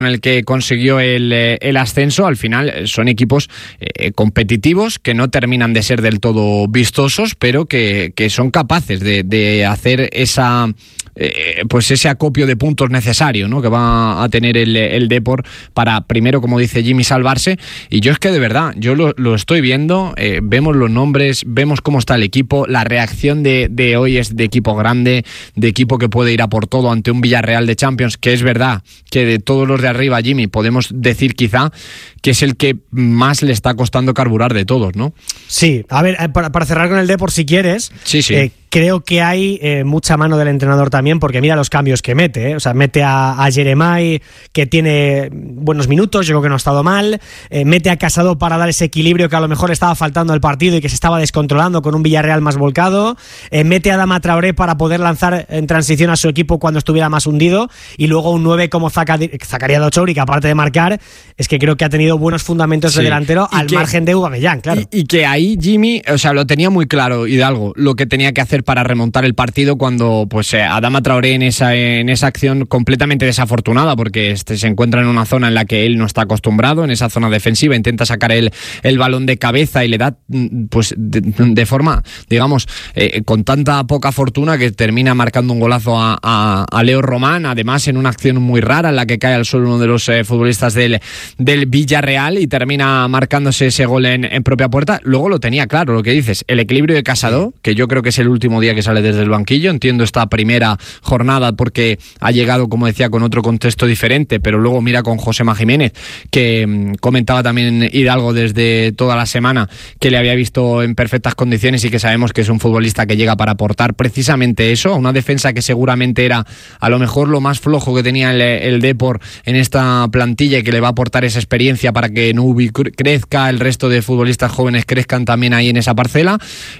en el que consiguió el ascenso. Al final son equipos competitivos que no terminan de ser del todo vistosos, pero que son capaces de hacer pues ese acopio de puntos necesario, ¿no?, que va a tener el Depor para primero, como dice Jimmy, salvarse. Y yo es que de verdad, yo lo estoy viendo, vemos los nombres, vemos cómo está el equipo, la reacción de hoy es de equipo grande, de equipo que puede ir a por todo ante un Villarreal de Champions, que es verdad que de todos los de arriba, Jimmy, podemos decir quizá que es el que más le está costando carburar de todos, ¿no? Sí, a ver, para cerrar con el Depor, si quieres, sí. Creo que hay mucha mano del entrenador también, porque mira los cambios que mete, ¿eh? O sea, mete a Jeremai, que tiene buenos minutos, yo creo que no ha estado mal, mete a Casado para dar ese equilibrio que a lo mejor estaba faltando al partido y que se estaba descontrolando con un Villarreal más volcado, mete a Adama Traoré para poder lanzar en transición a su equipo cuando estuviera más hundido, y luego un 9 como Zakaria Dochouri, que aparte de marcar, es que creo que ha tenido buenos fundamentos de delantero al margen de Aubameyang, claro. Y que ahí Jimmy, o sea, lo tenía muy claro Hidalgo, lo que tenía que hacer para remontar el partido cuando pues Adama Traoré en esa acción completamente desafortunada, porque se encuentra en una zona en la que él no está acostumbrado, en esa zona defensiva, intenta sacar el balón de cabeza y le da pues de forma, digamos, con tanta poca fortuna, que termina marcando un golazo a Leo Román, además en una acción muy rara en la que cae al suelo uno de los futbolistas del Villarreal y termina marcándose ese gol en propia puerta. Luego lo tenía claro, lo que dices, el equilibrio de Casado, que yo creo que es el último día que sale desde el banquillo, entiendo esta primera jornada porque ha llegado, como decía, con otro contexto diferente, pero luego mira con Josema Jiménez, que comentaba también Hidalgo desde toda la semana que le había visto en perfectas condiciones y que sabemos que es un futbolista que llega para aportar precisamente eso, a una defensa que seguramente era a lo mejor lo más flojo que tenía el Depor en esta plantilla y que le va a aportar esa experiencia para que Nubi crezca, el resto de futbolistas jóvenes crezcan también ahí en esa parcela,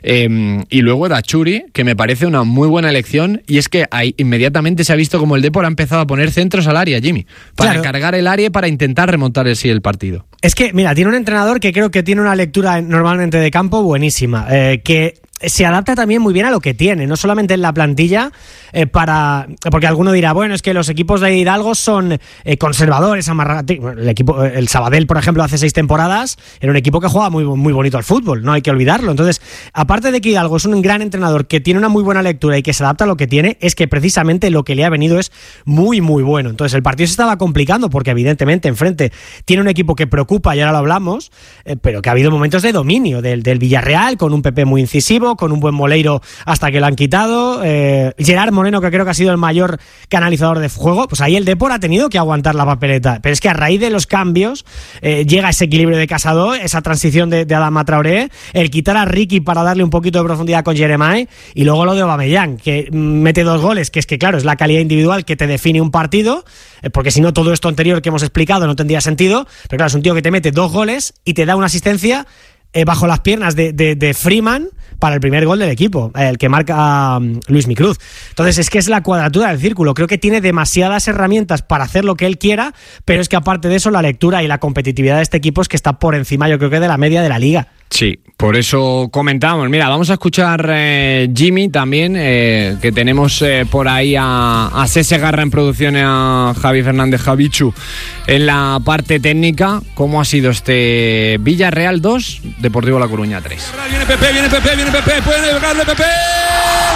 y luego Dochouri, que me parece una muy buena elección, y es que ahí inmediatamente se ha visto como el Depor ha empezado a poner centros al área, Jimmy, para cargar el área y para intentar remontar el partido. Es que, mira, tiene un entrenador que creo que tiene una lectura normalmente de campo buenísima, que se adapta también muy bien a lo que tiene, no solamente en la plantilla, porque alguno dirá, bueno, es que los equipos de Hidalgo son conservadores, el Sabadell, por ejemplo, hace 6 temporadas, era un equipo que jugaba muy, muy bonito al fútbol, no hay que olvidarlo. Entonces, aparte de que Hidalgo es un gran entrenador que tiene una muy buena lectura y que se adapta a lo que tiene, es que precisamente lo que le ha venido es muy, muy bueno. Entonces, el partido se estaba complicando porque evidentemente enfrente tiene un equipo que preocupa, y ahora lo hablamos, pero que ha habido momentos de dominio del Villarreal, con un Pepe muy incisivo, con un buen Moleiro hasta que lo han quitado, Gerard Moreno, que creo que ha sido el mayor canalizador de juego. Pues ahí el Depor ha tenido que aguantar la papeleta, pero es que a raíz de los cambios llega ese equilibrio de Casado, esa transición de Adama Traoré, el quitar a Ricky para darle un poquito de profundidad con Jeremai, y luego lo de Aubameyang, que mete 2 goles, que es que claro, es la calidad individual que te define un partido, porque si no todo esto anterior que hemos explicado no tendría sentido, pero claro, es un tío que te mete 2 goles y te da una asistencia bajo las piernas de Freeman para el primer gol del equipo, el que marca Luis Micruz. Entonces es que es la cuadratura del círculo. Creo que tiene demasiadas herramientas para hacer lo que él quiera, pero es que aparte de eso, la lectura y la competitividad de este equipo es que está por encima, yo creo que de la media de la liga. Sí, por eso comentamos. Mira, vamos a escuchar Jimmy también, que tenemos por ahí a Cese Garra en producción, a Javi Fernández Javichu en la parte técnica. ¿Cómo ha sido este Villarreal 2, Deportivo La Coruña 3? Viene Pepe, puede pegarle Pepe.